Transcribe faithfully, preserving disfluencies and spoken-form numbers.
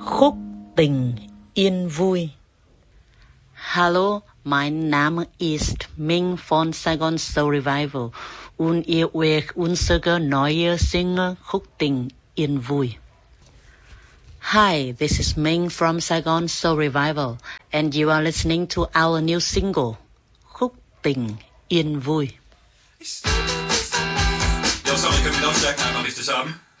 Khúc tình yên vui. Hallo, mein Name ist Ming von Saigon Soul Revival und ihr hört unsere neue Single Khúc tình yên vui. Hi, this is Ming from Saigon Soul Revival and you are listening to our new single Khúc tình yên vui. Ja, sorry, können wir lautstärken einfach nicht zusammen?